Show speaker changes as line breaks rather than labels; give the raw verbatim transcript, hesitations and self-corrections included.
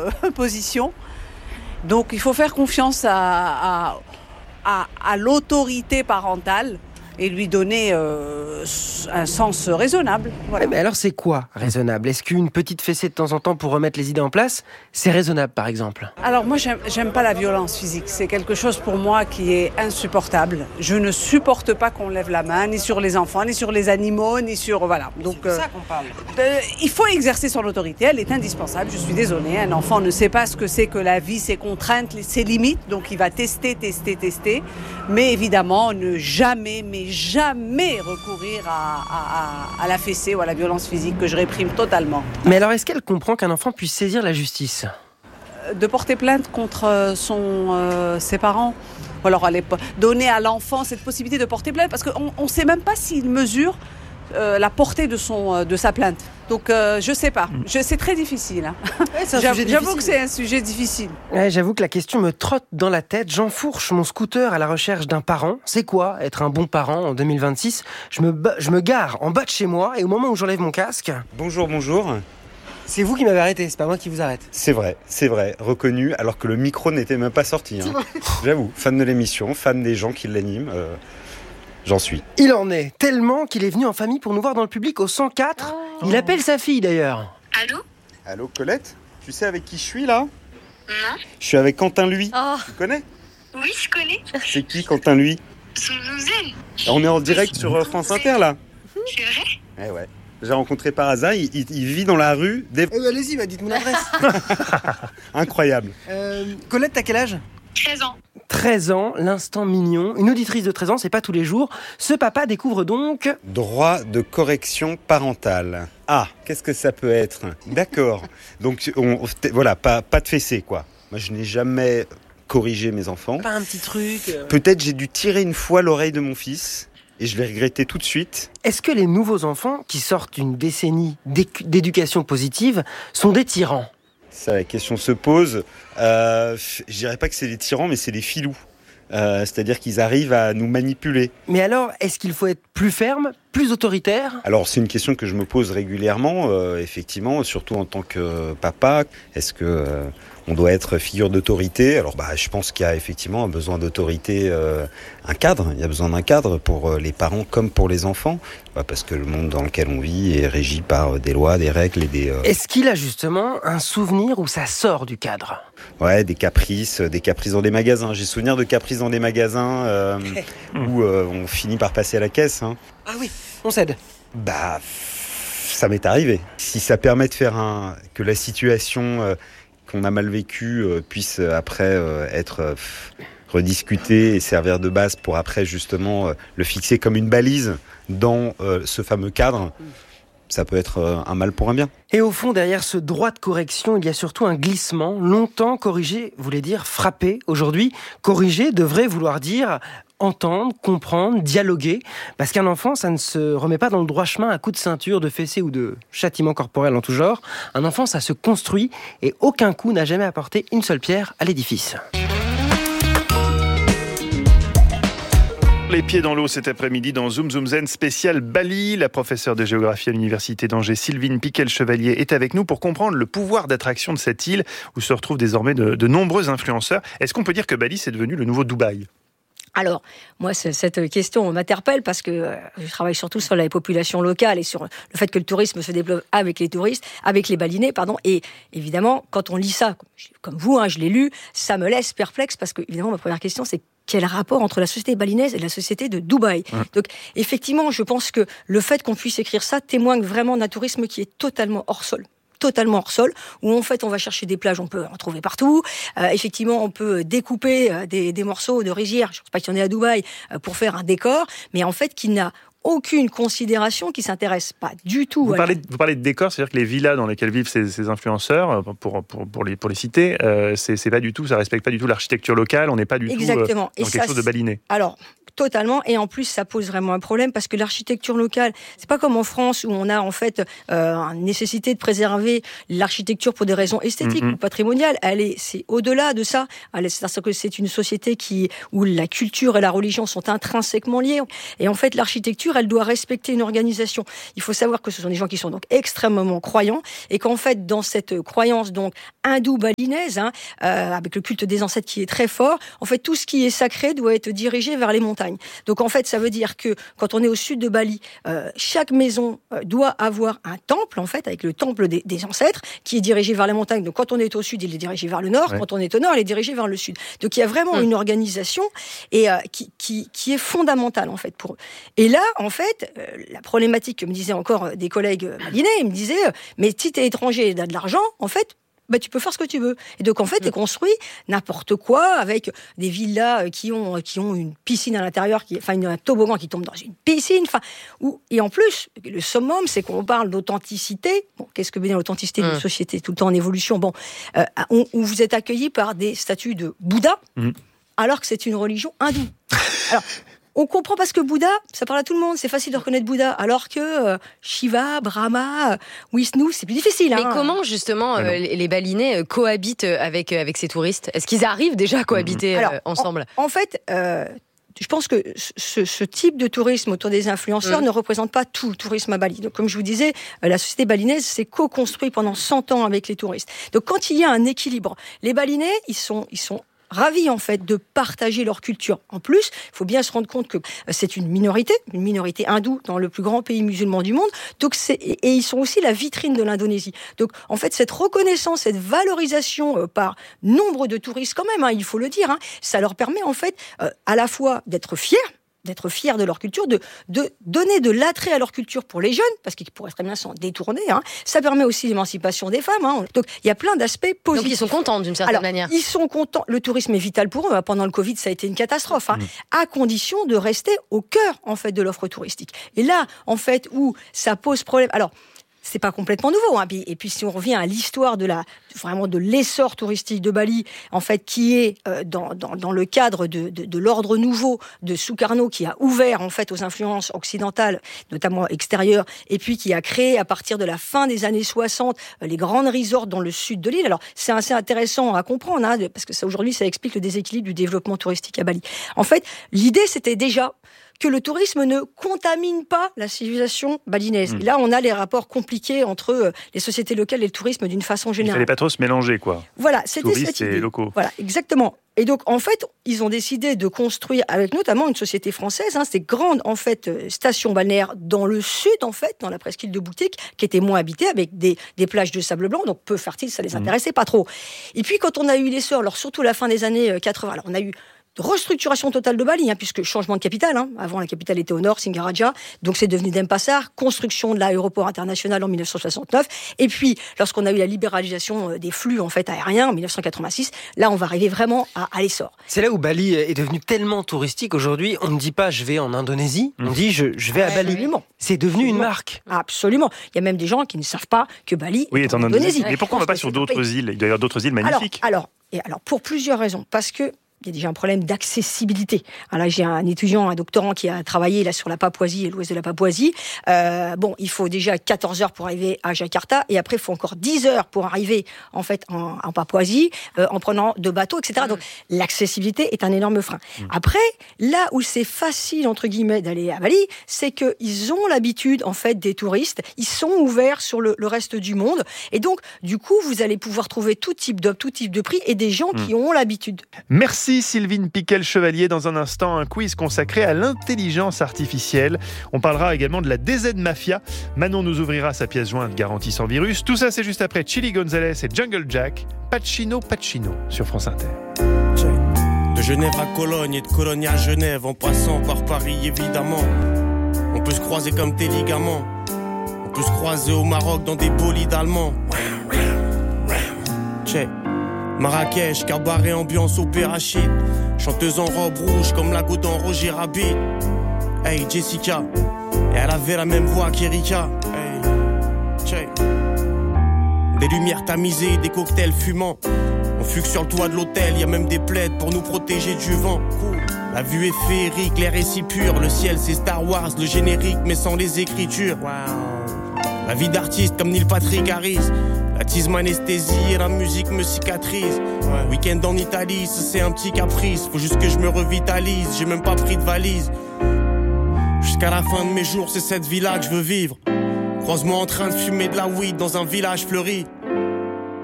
euh, position. Donc il faut faire confiance à, à, à, à l'autorité parentale et lui donner euh, un sens raisonnable. Voilà.
Mais alors c'est quoi raisonnable ? Est-ce qu'une petite fessée de temps en temps pour remettre les idées en place, c'est raisonnable par exemple ?
Alors moi j'aime, j'aime pas la violence physique, c'est quelque chose pour moi qui est insupportable. Je ne supporte pas qu'on lève la main, ni sur les enfants, ni sur les animaux, ni sur... Voilà. Donc,
c'est de ça qu'on parle.
Euh, il faut exercer son autorité, elle est indispensable, je suis désolée. Un enfant ne sait pas ce que c'est que la vie, ses contraintes, ses limites, donc il va tester, tester, tester. Mais évidemment, ne jamais, mais jamais recourir à, à, à la fessée ou à la violence physique que je réprime totalement.
Mais alors est-ce qu'elle comprend qu'un enfant puisse saisir la justice ?
De porter plainte contre son, euh, ses parents, ou alors aller donner à l'enfant cette possibilité de porter plainte, parce qu'on ne sait même pas s'il mesure euh, la portée de, son, de sa plainte. Donc euh, je ne sais pas, je, c'est très difficile. Hein.
Ouais, c'est un
j'avoue,
sujet
j'avoue
difficile.
que c'est un sujet difficile.
Ouais, j'avoue que la question me trotte dans la tête. J'enfourche mon scooter à la recherche d'un parent. C'est quoi être un bon parent en deux mille vingt-six ? Je me, ba- je me gare en bas de chez moi et au moment où j'enlève mon casque...
Bonjour, bonjour.
C'est vous qui m'avez arrêté, c'est pas moi qui vous arrête.
C'est vrai, c'est vrai, reconnu, alors que le micro n'était même pas sorti. Hein. J'avoue, fan de l'émission, fan des gens qui l'animent, euh, j'en suis.
Il en est tellement qu'il est venu en famille pour nous voir dans le public au cent quatre.
Oh.
Il appelle sa fille d'ailleurs.
Allô ?
Allô Colette ? Tu sais avec qui je suis là ?
Non ?
Je suis avec Quentin Lui.
Oh.
Tu connais ?
Oui, je connais.
C'est qui Quentin Lui ?
Son douzaine.
On est en direct sur euh, France Inter là.
C'est vrai ?
Eh ouais. J'ai rencontré par hasard, il, il, il vit dans la rue des...
Eh ben, allez-y, bah, dites-moi l'adresse.
Incroyable.
euh, Colette, t'as quel âge ?
treize ans.
treize ans, l'instant mignon. Une auditrice de treize ans, c'est pas tous les jours. Ce papa découvre donc...
Droit de correction parentale. Ah, qu'est-ce que ça peut être ? D'accord. Donc on, voilà, pas, pas de fessée quoi. Moi je n'ai jamais corrigé mes enfants.
Pas un petit truc... euh...
Peut-être j'ai dû tirer une fois l'oreille de mon fils et je l'ai regretté tout de suite.
Est-ce que les nouveaux enfants, qui sortent d'une décennie d'éducation positive, sont des tyrans ?
Ça, la question se pose. Euh, je dirais pas que c'est des tyrans, mais c'est des filous. Euh, c'est-à-dire qu'ils arrivent à nous manipuler.
Mais alors, est-ce qu'il faut être plus ferme, plus autoritaire ?
Alors, c'est une question que je me pose régulièrement, euh, effectivement, surtout en tant que papa. Est-ce que euh, on doit être figure d'autorité ? Alors, bah, je pense qu'il y a effectivement un besoin d'autorité, euh, un cadre. Il y a besoin d'un cadre pour euh, les parents comme pour les enfants, bah, parce que le monde dans lequel on vit est régi par euh, des lois, des règles et des. Euh...
Est-ce qu'il a justement un souvenir où ça sort du cadre ?
Ouais, des caprices, des caprices dans des magasins. J'ai souvenir de caprices dans des magasins euh, où euh, on finit par passer à la caisse. Hein.
Ah oui, on cède.
Bah, ça m'est arrivé. Si ça permet de faire un que la situation euh, qu'on a mal vécue euh, puisse euh, après euh, être euh, rediscutée et servir de base pour après justement euh, le fixer comme une balise dans euh, ce fameux cadre. Ça peut être un mal pour un bien.
Et au fond, derrière ce droit de correction, il y a surtout un glissement. Longtemps, corriger voulait dire frapper. Aujourd'hui, corriger devrait vouloir dire entendre, comprendre, dialoguer. Parce qu'un enfant, ça ne se remet pas dans le droit chemin à coups de ceinture, de fessée ou de châtiment corporel en tout genre. Un enfant, ça se construit et aucun coup n'a jamais apporté une seule pierre à l'édifice.
Les pieds dans l'eau cet après-midi dans Zoom Zoom Zen spécial Bali. La professeure de géographie à l'université d'Angers, Sylvine Piquel-Chevalier, est avec nous pour comprendre le pouvoir d'attraction de cette île où se retrouvent désormais de, de nombreux influenceurs. Est-ce qu'on peut dire que Bali, c'est devenu le nouveau Dubaï ?
Alors, moi, cette question m'interpelle parce que je travaille surtout sur la population locale et sur le fait que le tourisme se développe avec les touristes, avec les balinais, pardon. Et évidemment, quand on lit ça, comme vous, hein, je l'ai lu, ça me laisse perplexe parce que, évidemment, ma première question, c'est quel rapport entre la société balinaise et la société de Dubaï ? Mmh. Donc, effectivement, je pense que le fait qu'on puisse écrire ça témoigne vraiment d'un tourisme qui est totalement hors sol. totalement hors sol, où en fait on va chercher des plages, on peut en trouver partout. Euh, effectivement, on peut découper euh, des, des morceaux de rizière, je ne sais pas qu'il y en ait à Dubaï, euh, pour faire un décor, mais en fait qui n'a aucune considération, qui s'intéresse pas du tout.
Vous,
à...
parlez, vous parlez de décor, c'est-à-dire que les villas dans lesquelles vivent ces, ces influenceurs, pour, pour, pour, les, pour les citer, euh, c'est, c'est pas du tout, ça respecte pas du tout l'architecture locale, on n'est pas du
Exactement.
tout euh, dans
Et
quelque
ça,
chose de baliné.
Alors, totalement, et en plus ça pose vraiment un problème parce que l'architecture locale, c'est pas comme en France où on a en fait euh, une nécessité de préserver l'architecture pour des raisons esthétiques mm-hmm. ou patrimoniales. Elle est, c'est au-delà de ça. Elle est, c'est-à-dire que c'est une société qui où la culture et la religion sont intrinsèquement liées. Et en fait, l'architecture, culture, elle doit respecter une organisation. Il faut savoir que ce sont des gens qui sont donc extrêmement croyants et qu'en fait, dans cette croyance donc hindoue-balinaise, hein, euh, avec le culte des ancêtres qui est très fort, en fait, tout ce qui est sacré doit être dirigé vers les montagnes. Donc en fait, ça veut dire que quand on est au sud de Bali, euh, chaque maison euh, doit avoir un temple, en fait, avec le temple des, des ancêtres, qui est dirigé vers les montagnes. Donc quand on est au sud, il est dirigé vers le nord. Ouais. Quand on est au nord, il est dirigé vers le sud. Donc il y a vraiment mmh. une organisation et euh, qui, qui, qui est fondamentale, en fait, pour eux. Et là, en fait, euh, la problématique que me disaient encore des collègues balinais, ils me disaient, euh, mais si t'es étranger et t'as de l'argent, en fait, bah, tu peux faire ce que tu veux. Et donc, en fait, tu construis n'importe quoi avec des villas qui ont, qui ont une piscine à l'intérieur, qui, enfin, un toboggan qui tombe dans une piscine. Enfin, où, et en plus, le summum, c'est qu'on parle d'authenticité. Bon, qu'est-ce que veut dire l'authenticité d'une mmh. société tout le temps en évolution? Bon, euh, où, où vous êtes accueillis par des statues de Bouddha, mmh. alors que c'est une religion hindoue. Alors, on comprend parce que Bouddha, ça parle à tout le monde, c'est facile de reconnaître Bouddha, alors que euh, Shiva, Brahma, euh, Vishnu, c'est plus difficile. Hein.
Mais comment justement euh, les, les Balinais euh, cohabitent avec, euh, avec ces touristes? Est-ce qu'ils arrivent déjà à cohabiter Alors, euh, ensemble?
En, en fait, euh, je pense que ce, ce type de tourisme autour des influenceurs mmh. ne représente pas tout le tourisme à Bali. Donc, comme je vous disais, la société balinaise s'est co-construite pendant cent ans avec les touristes. Donc, quand il y a un équilibre, les Balinais, ils sont... Ils sont ravis en fait de partager leur culture. En plus, il faut bien se rendre compte que c'est une minorité, une minorité hindoue dans le plus grand pays musulman du monde. Donc c'est et, et ils sont aussi la vitrine de l'Indonésie. Donc en fait cette reconnaissance, cette valorisation euh, par nombre de touristes quand même, hein, il faut le dire, hein, ça leur permet en fait euh, à la fois d'être fiers. d'être fiers de leur culture, de, de donner de l'attrait à leur culture pour les jeunes, parce qu'ils pourraient très bien s'en détourner. Hein. Ça permet aussi l'émancipation des femmes. Hein. Donc, il y a plein d'aspects positifs.
Donc, ils sont contents d'une certaine
Alors,
manière.
Ils sont contents. Le tourisme est vital pour eux. Pendant le Covid, ça a été une catastrophe. Hein, mmh. À condition de rester au cœur, en fait, de l'offre touristique. Et là, en fait, où ça pose problème... Alors, c'est pas complètement nouveau. Hein. Et puis, si on revient à l'histoire de la, vraiment de l'essor touristique de Bali, en fait, qui est euh, dans, dans, dans le cadre de, de, de l'ordre nouveau de Sukarno, qui a ouvert, en fait, aux influences occidentales, notamment extérieures, et puis qui a créé, à partir de la fin des années soixante, euh, les grandes resorts dans le sud de l'île. Alors, c'est assez intéressant à comprendre, hein, parce que ça, aujourd'hui, ça explique le déséquilibre du développement touristique à Bali. En fait, l'idée, c'était déjà que le tourisme ne contamine pas la civilisation balinaise. Mmh. Et là, on a les rapports compliqués entre euh, les sociétés locales et le tourisme d'une façon générale.
Il ne fallait pas trop se mélanger, quoi.
Voilà, c'était
touristes
cette idée.
Et locaux.
Voilà, exactement. Et donc, en fait, ils ont décidé de construire, avec notamment une société française, hein, ces grandes, en fait, stations balnéaires dans le sud, en fait, dans la presqu'île de Boutique, qui étaient moins habitées, avec des, des plages de sable blanc, donc peu fertiles, ça les intéressait mmh. pas trop. Et puis, quand on a eu l'essor, alors surtout la fin des années quatre-vingts, alors on a eu restructuration totale de Bali, hein, puisque changement de capitale. Hein. Avant, la capitale était au nord, Singaraja. Donc, c'est devenu Denpasar. Construction de l'aéroport international en dix-neuf cent soixante-neuf. Et puis, lorsqu'on a eu la libéralisation des flux, en fait, aériens en dix-neuf cent quatre-vingt-six, là, on va arriver vraiment à, à l'essor.
C'est là où Bali est devenu tellement touristique. Aujourd'hui, on ne dit pas « je vais en Indonésie mmh. », on dit je, « je vais à Bali
Absolument. ».
C'est devenu Absolument. Une marque.
Absolument. Il y a même des gens qui ne savent pas que Bali
oui,
est en Indonésie.
Indonésie. Mais pourquoi on ne va pas sur d'autres îles? Il doit y avoir d'autres îles magnifiques.
Alors, alors, et alors, pour plusieurs raisons. Parce que il y a déjà un problème d'accessibilité. Alors là, j'ai un étudiant, un doctorant qui a travaillé là sur la Papouasie et l'ouest de la Papouasie. Euh, bon, il faut déjà quatorze heures pour arriver à Jakarta, et après, il faut encore dix heures pour arriver en fait en, en Papouasie, euh, en prenant deux bateaux, et cetera. Mmh. Donc, l'accessibilité est un énorme frein. Mmh. Après, là où c'est facile entre guillemets d'aller à Bali, c'est que ils ont l'habitude en fait des touristes. Ils sont ouverts sur le, le reste du monde, et donc, du coup, vous allez pouvoir trouver tout type d'offres, tout type de prix, et des gens mmh. qui ont l'habitude.
Merci. Sylvine Pickel-Chevalier. Dans un instant, un quiz consacré à l'intelligence artificielle. On parlera également de la D Z Mafia. Manon nous ouvrira sa pièce jointe garantie sans virus. Tout ça, c'est juste après Chili Gonzalez et Jungle Jack. Pacino Pacino sur France Inter.
De Genève à Cologne et de Cologne à Genève, en passant par Paris évidemment. On peut se croiser comme tes ligaments. On peut se croiser au Maroc dans des bolides allemands. Check. Marrakech, cabaret, ambiance au Pérachide. Chanteuse en robe rouge comme la goutte en Roger Rabbit. Hey Jessica, et elle avait la même voix qu'Erika. Hey, check. Des lumières tamisées, des cocktails fumants. On fugue sur le toit de l'hôtel, y a même des plaids pour nous protéger du vent. Cool. La vue est féerique, l'air est si pur. Le ciel c'est Star Wars, le générique mais sans les écritures. Wow. La vie d'artiste comme Neil Patrick Harris. L'atisme anesthésie et la musique me cicatrise. Ouais. Week-end en Italie, ça c'est un petit caprice. Faut juste que je me revitalise, j'ai même pas pris de valise. Je Jusqu'à la fin de mes jours, c'est cette vie-là que je veux vivre. Croise-moi en train de fumer de la weed dans un village fleuri.